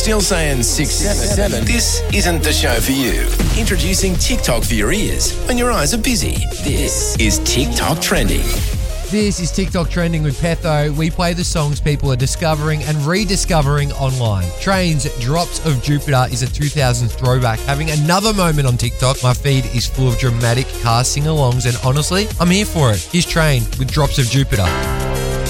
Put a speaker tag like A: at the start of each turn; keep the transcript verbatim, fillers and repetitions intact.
A: Still saying six, seven, seven. This isn't the show for you. Introducing TikTok for your ears when your eyes are busy. This is TikTok Trending.
B: This is TikTok Trending with Petho. We play the songs people are discovering and rediscovering online. Train's Drops of Jupiter is a two thousands throwback, having another moment on TikTok. My feed is full of dramatic car sing-alongs, and honestly, I'm here for it. Here's Train with Drops of Jupiter.